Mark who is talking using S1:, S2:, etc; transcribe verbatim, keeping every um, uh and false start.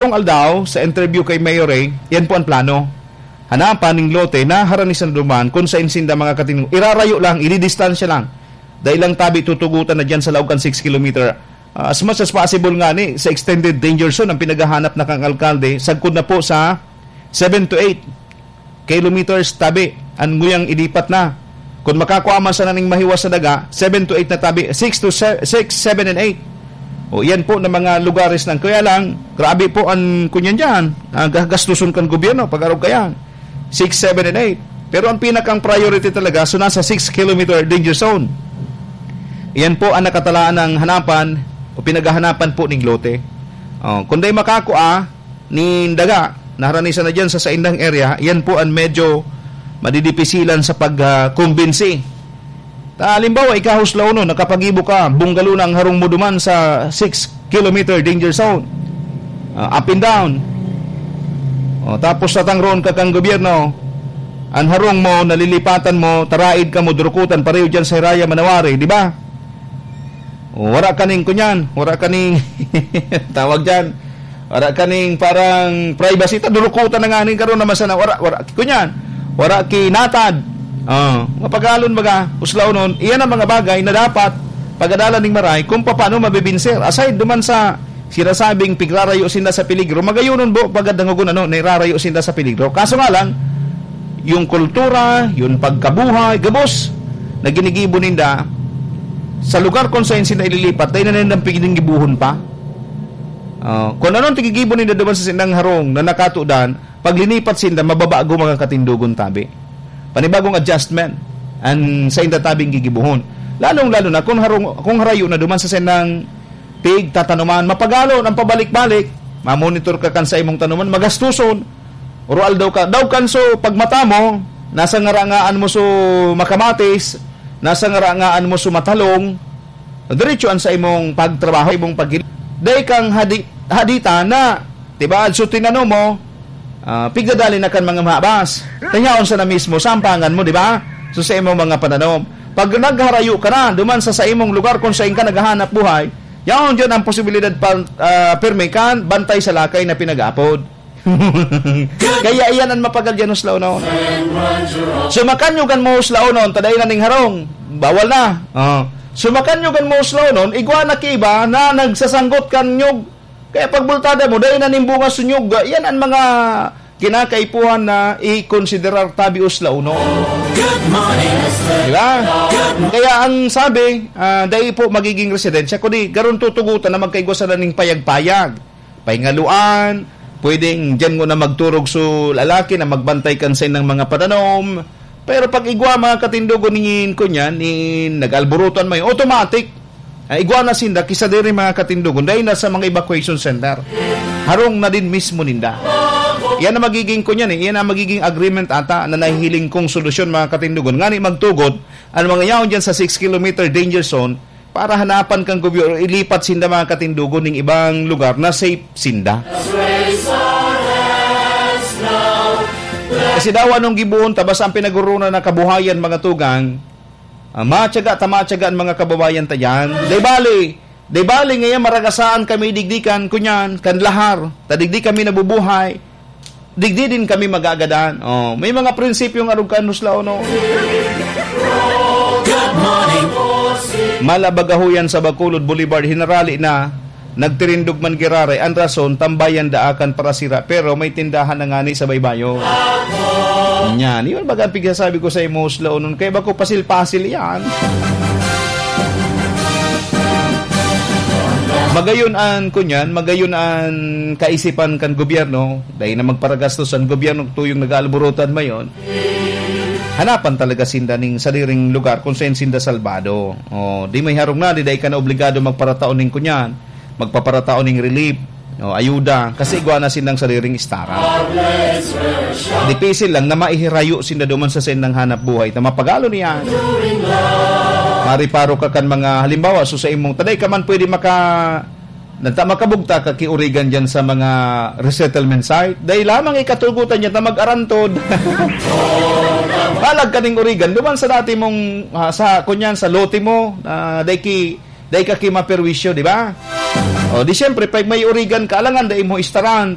S1: karong aldaw sa interview kay Mayor Ray, yan po ang plano. Hanapan ng lote na haranisan duman kung sa insinda mga katinong. Irarayo lang, inidistansya lang. Dahil lang tabi tutugutan na dyan sa laugan six kilometer. Uh, as much as possible nga ni sa extended danger zone ang pinaghahanap na kang alkalde, sagkod na po sa seven to eight kilometers tabi. Ang nguyang ilipat na. Kung makakuaman sa naning mahiwas sa daga, seven to eight na tabi, six to six, seven and eight. O yan po na mga lugares lang. Kaya lang, grabe po ang kunyan dyan. Uh, gastusun kan gobyerno pag-araw kaya. six, seven and eight. Pero ang pinakang priority talaga, so nasa six kilometer danger zone. Yan po ang nakatalaan ng hanapan o pinaghahanapan po ng lote. O, kung day makakua ni daga, naharanisan na dyan sa saindang area, yan po ang medyo madidipisilan sa pag-kumbinsi. Uh, Halimbawa, ikahuslaw no, nakapagibo ka, bunggalo ng harong mo duman sa six kilometer danger zone. Uh, up and down. O, tapos sa tangroon ka kang gobyerno, ang harong mo, nalilipatan mo, taraid ka mo, durukutan, pareho dyan sa Hiraya, Manawari, di ba? O, wala kaning kunyan, wala kaning, tawag dyan, wala kaning parang privacy, ta, durukutan na nga ning karoon naman sana, wala, wala, kunyan, wala kinatad. Uh, mapagalon baga, uslaw nun, iyan ang mga bagay na dapat pagadalan ng maray kung paano mabibinsir. Aside duman sa sinasabing pigrarayo sinda sa peligro, magayunon bo pagadangugon ano, nairarayo sinda sa peligro. Kaso nga lang, yung kultura, yung pagkabuhay, gabos, na ginigibo ninda, sa lugar kung saan sinda ililipat, tayo na nindang pigiling gibuhon pa. Uh, kung anong tigigibo ninda duman sa sindang harong na nakatudan, pag linipat sinda, mababago mga katindugon tabi. Panibagong adjustment ang sa inda tabing gigibuhon. Lalong-lalo na kung, harong, kung harayo na duman sa sinang pig, tatanuman, mapagalon ang pabalik-balik, mamonitor ka kan sa imong tanuman, magastuson, oral daw ka, daw kan so pagmata mo, nasa ngarangaan mo so makamatis, nasa ngarangaan mo so matalong, diretso an sa imong pagtrabaho, imong pag day kang hadi, hadita na, diba, so tinano mo, Uh, pigdadali na kan mga mahabas. Tanyaon sa na mismo, sampangan mo, di ba? So sa imong mga pananom. Pag nagharayo ka na, duman sa sa imong lugar kung saan ka naghahanap buhay, yaon dyan ang posibilidad pa uh, perme kan, bantay sa lakay na pinag-apod. Kaya iyan ang mapagal dyan uslaw na. Sumakanyugan mo uslaw nun, taday na ning harong. Bawal na. Uh. Sumakanyugan mo uslaw nun, igwa na kiba na nagsasanggot kan nyug. Kaya pagbultada mo, dahil nanimbunga sunyog, yan ang mga kinakaipuhan na i-considerar tabi uslaw, no? Good morning, diba? Kaya ang sabi, uh, dahil po magiging residensya, kundi garon tutugutan na magkaigwasan na ning payag-payag, pahingaluan, pwedeng dyan mo na magturog so lalaki na magbantay kansin ng mga pananom, pero pag igwa mga katindugo ningin ko niyan, nag-alburutan mo yung automatic, Uh, igwa na sinda, kisa din mga katindugon, dahil na sa mga evacuation center. Harong na din mismo ninda. Yan na magiging ko niyan eh. Yan na magiging agreement ata na nahihiling kong solusyon mga katindugon. Nga ni magtugod, ang mga yaon dyan sa six kilometer danger zone para hanapan kang gobyerno, ilipat sinda mga katindugon ng ibang lugar na safe sinda. Kasi daw anong gibuon, tabas ang pinaguruna na kabuhayan mga tugang, Uh, matyaga, tamatyaga ang mga kababayan tayan. Day bali, day bali ngayon maragasaan kami digdikan, kunyan, kanlahar, tadigdi kami nabubuhay, digdi din kami magagadan. Oh, may mga prinsipyong arugkan nuslao, no? Good morning. Malabagahuyan sa Bacolod Boulevard, hinarali na, nagtirindog man girare, ang rason, tambayan daakan para sira, pero may tindahan na nga ni sa baybayo. Yan, yun baga pigsasabi ko sa imo uslaw nun, kaya ba ko pasil-pasil yan? Magayon an kunyan, magayon an kaisipan kan gobyerno, dahil na magparagastos ang gobyerno tuyong nag-aalburutan mayon. Hanapan talaga sinda ning sariring lugar kung saan sinda salbado. O, di may harong na, di dahil ka na obligado magparataon ning kunyan, magpaparataon ning relief, o, ayuda, kasi igwa na sindang sariring istara. Dipisil lang na maihirayo sinda duman sa sindang hanap buhay, na mapagalo niya. Mariparo ka kan mga halimbawa, so sa imong, taday ka man pwede maka, nagta makabugta ka kiurigan dyan sa mga resettlement site, dahil lamang ikatugutan niya na mag-arantod. Palag ka ning urigan, duman sa dati mong, uh, sa kunyan, sa lote mo, uh, dahil ki, dahil ka kimaperwisyo, di ba? O, di siyempre, pag may urigan ka, alangan, dahil mo istaran,